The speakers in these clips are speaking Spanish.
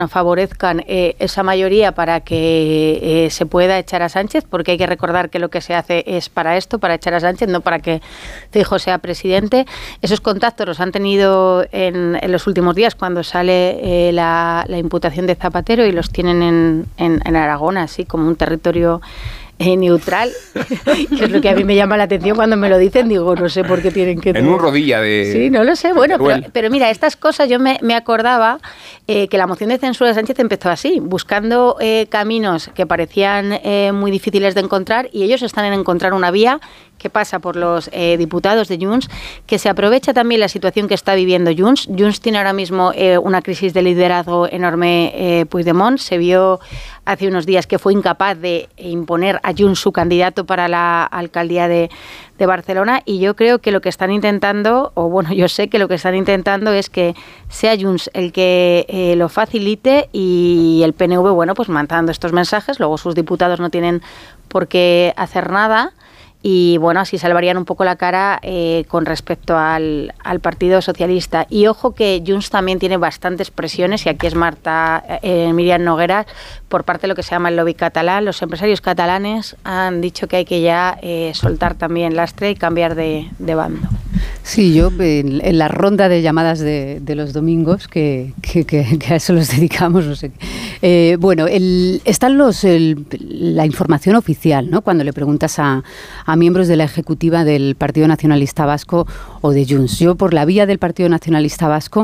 favorezcan esa mayoría para que se pueda echar a Sánchez, porque hay que recordar que lo que se hace es para esto, para echar a Sánchez, no para que Feijóo sea presidente. Esos contactos los han tenido en los últimos días cuando sale la imputación de Zapatero, y los tienen en Aragón, así como un territorio neutral, que es lo que a mí me llama la atención cuando me lo dicen. Digo, no sé por qué tienen que... En un rodilla de... Sí, no lo sé. Bueno, pero mira, estas cosas yo me acordaba que la moción de censura de Sánchez empezó así, buscando caminos que parecían muy difíciles de encontrar, y ellos están en encontrar una vía que pasa por los diputados de Junts, que se aprovecha también la situación que está viviendo Junts. Junts tiene ahora mismo una crisis de liderazgo enorme. Puigdemont se vio hace unos días que fue incapaz de imponer a Junts su candidato para la alcaldía de Barcelona, y yo creo que lo que están intentando, o bueno, yo sé que lo que están intentando es que sea Junts el que lo facilite, y el PNV, bueno, pues mandando estos mensajes, luego sus diputados no tienen por qué hacer nada. Y bueno, así salvarían un poco la cara con respecto al Partido Socialista. Y ojo que Junts también tiene bastantes presiones, y aquí es Miriam Nogueras, por parte de lo que se llama el lobby catalán. Los empresarios catalanes han dicho que hay que ya soltar también lastre y cambiar de bando. Sí, yo en la ronda de llamadas de los domingos, que a eso los dedicamos, no sé. Bueno, están la información oficial, ¿no? Cuando le preguntas a miembros de la ejecutiva del Partido Nacionalista Vasco o de Junts. Yo, por la vía del Partido Nacionalista Vasco,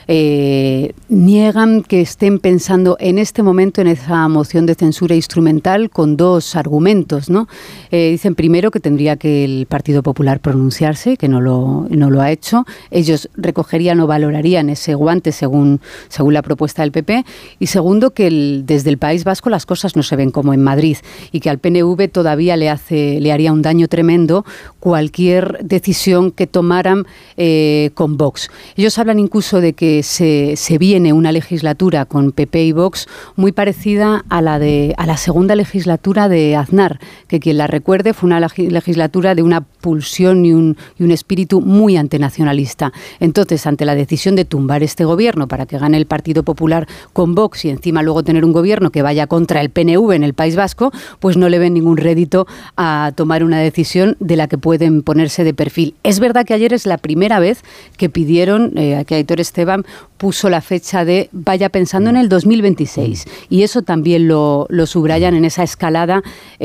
niegan que estén pensando en este momento en esa moción de censura instrumental con dos argumentos, ¿no? Dicen primero que tendría que el Partido Popular pronunciarse, que no lo ha hecho. Ellos recogerían o valorarían ese guante según la propuesta del PP. Y segundo, que desde el País Vasco las cosas no se ven como en Madrid, y que al PNV todavía le haría un daño tremendo cualquier decisión que tomaran con Vox. Ellos hablan incluso de que se viene una legislatura con PP y Vox muy parecida a la segunda legislatura de Aznar, que quien la recuerde fue una legislatura de una pulsión y un espíritu muy antinacionalista. Entonces, ante la decisión de tumbar este gobierno para que gane el Partido Popular con Vox y encima luego tener un gobierno que vaya contra el PNV en el País Vasco, pues no le ven ningún rédito a tomar una decisión de la que pueden ponerse de perfil. Es verdad que ayer es la primera vez que pidieron, que Aitor Esteban puso la fecha de vaya pensando en el 2026, y eso también lo subrayan en esa escalada.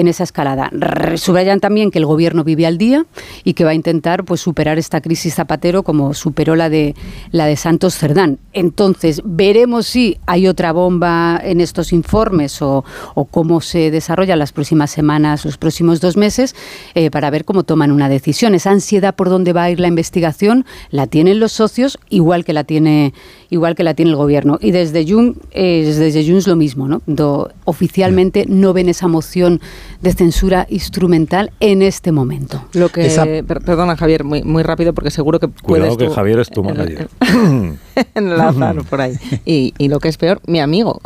Subrayan también que el gobierno vive al día y que va a intentar pues superar esta crisis Zapatero como superó la de Santos Cerdán. Entonces, veremos si hay otra bomba en estos informes o cómo se desarrollan las próximas semanas, los próximos 2 meses, para ver cómo toman una decisión. Esa ansiedad por dónde va a ir la investigación la tienen los socios, igual que la tiene el gobierno. Y desde Junts lo mismo, ¿no? Oficialmente no ven esa moción de censura instrumental en este momento. Perdona, Javier, muy rápido, porque seguro que cuidado que Javier es tu manager. Enlazar por ahí. Y lo que es peor, mi amigo.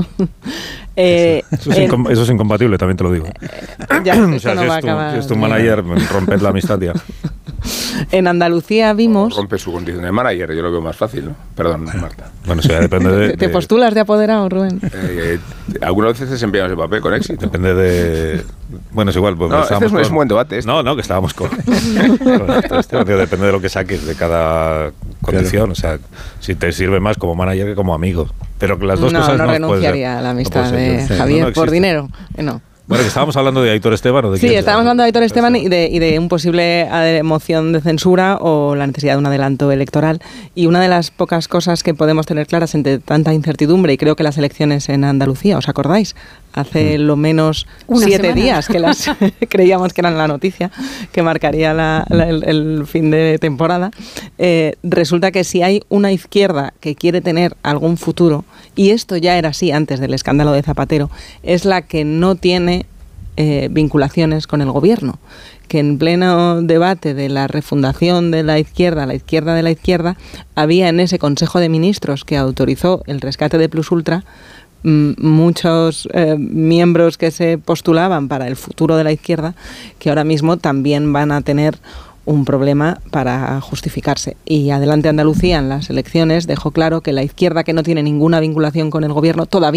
Eso es incompatible, también te lo digo. O sea, si es tu manager, romped la amistad ya. En Andalucía vimos... Rompe su condición de manager, yo lo veo más fácil, ¿no? Perdón, Marta. Bueno, eso ya depende de... ¿Te postulas de apoderado, Rubén? Algunas veces enviamos el papel con éxito. Depende de... Bueno, es igual. Pues no, este es un buen debate. No, que estábamos con depende de lo que saques de cada condición. Claro. O sea, si te sirve más como manager que como amigo. Pero que las dos cosas no renunciaría a la amistad de Javier por dinero. No. Bueno, que estábamos hablando de Aitor Esteban o de quién. Sí, estábamos hablando de Aitor Esteban y de un posible moción de censura o la necesidad de un adelanto electoral. Y una de las pocas cosas que podemos tener claras entre tanta incertidumbre, y creo que las elecciones en Andalucía, ¿os acordáis? Hace lo menos 7 días que las creíamos que eran la noticia que marcaría el fin de temporada. Resulta que si hay una izquierda que quiere tener algún futuro, y esto ya era así antes del escándalo de Zapatero, es la que no tiene vinculaciones con el gobierno, que en pleno debate de la refundación de la izquierda de la izquierda, había en ese Consejo de Ministros que autorizó el rescate de Plus Ultra muchos miembros que se postulaban para el futuro de la izquierda, que ahora mismo también van a tener un problema para justificarse. Y Adelante Andalucía en las elecciones dejó claro que la izquierda, que no tiene ninguna vinculación con el gobierno, todavía